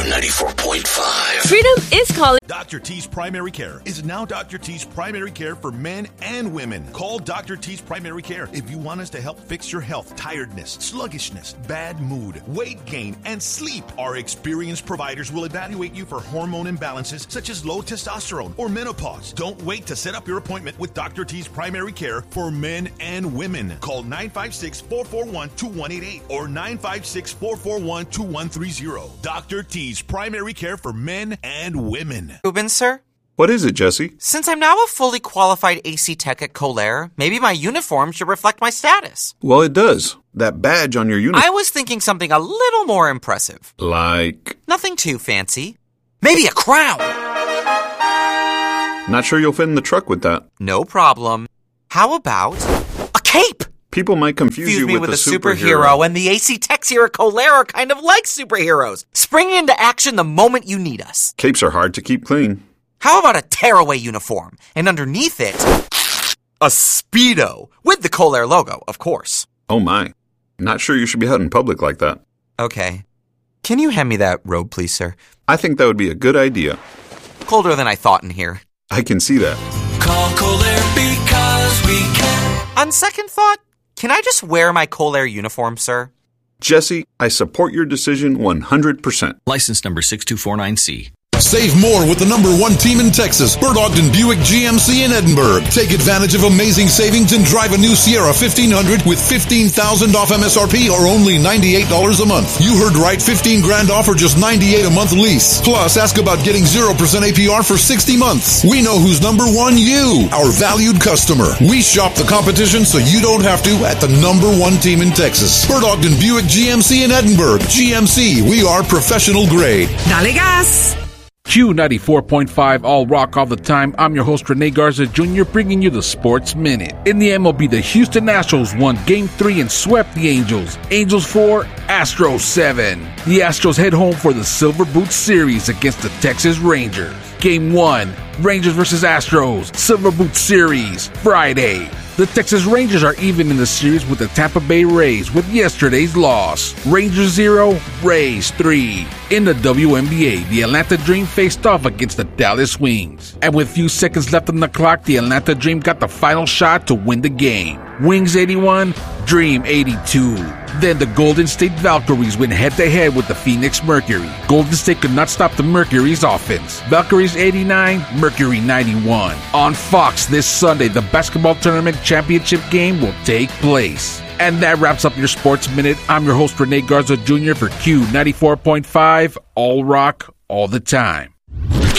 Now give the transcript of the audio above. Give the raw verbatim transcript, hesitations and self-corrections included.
ninety-four point five. Freedom is calling. Doctor T's Primary Care is now Doctor T's Primary Care for men and women. Call Doctor T's Primary Care if you want us to help fix your health, tiredness, sluggishness, bad mood, weight gain, and sleep. Our experienced providers will evaluate you for hormone imbalances such as low testosterone or menopause. Don't wait to set up your appointment with Doctor T's Primary Care for men and women. Call nine five six, four four one, two one eight eight or nine five six, four four one, two one three zero. Doctor T's Primary Care for men and women. Ruben, sir? What is it, Jesse? Since I'm now a fully qualified A C tech at Colaire, maybe my uniform should reflect my status. Well, it does. That badge on your uniform. I was thinking something a little more impressive. Like? Nothing too fancy. Maybe a crown. Not sure you'll fit in the truck with that. No problem. How about a cape? People might confuse, confuse you me with, with a a superhero. superhero, and the A C techs here at Colaire are kind of like superheroes, springing into action the moment you need us. Capes are hard to keep clean. How about a tearaway uniform, and underneath it, a Speedo, with the Colaire logo, of course. Oh my. Not sure you should be out in public like that. Okay. Can you hand me that robe, please, sir? I think that would be a good idea. Colder than I thought in here. I can see that. Call Colaire because we can. On second thought, can I just wear my Colaire uniform, sir? Jesse, I support your decision one hundred percent. License number six two four nine C. Save more with the number one team in Texas, Bert Ogden Buick G M C in Edinburgh. Take advantage of amazing savings and drive a new Sierra fifteen hundred with fifteen thousand off M S R P or only ninety-eight dollars a month. You heard right, fifteen grand off or just ninety-eight a month lease. Plus, ask about getting zero percent A P R for sixty months. We know who's number one, you, our valued customer. We shop the competition so you don't have to at the number one team in Texas. Bert Ogden Buick G M C in Edinburgh. G M C, we are professional grade. Dale gas! Q ninety-four point five All Rock All the Time. I'm your host, Rene Garza Junior, bringing you the Sports Minute. In the M L B, the Houston Astros won Game three and swept the Angels. Angels four, Astros seven. The Astros head home for the Silver Boot Series against the Texas Rangers. Game one, Rangers versus Astros, Silver Boot Series, Friday. The Texas Rangers are even in the series with the Tampa Bay Rays with yesterday's loss. Rangers zero, Rays three. In the W N B A, the Atlanta Dream faced off against the Dallas Wings. And with few seconds left on the clock, the Atlanta Dream got the final shot to win the game. Wings eighty-one, Dream eighty-two. Then the Golden State Valkyries went head-to-head with the Phoenix Mercury. Golden State could not stop the Mercury's offense. Valkyries eighty-nine, Mercury ninety-one. On Fox this Sunday, the basketball tournament championship game will take place. And that wraps up your Sports Minute. I'm your host, Rene Garza Junior for Q ninety-four point five, All Rock, All the Time.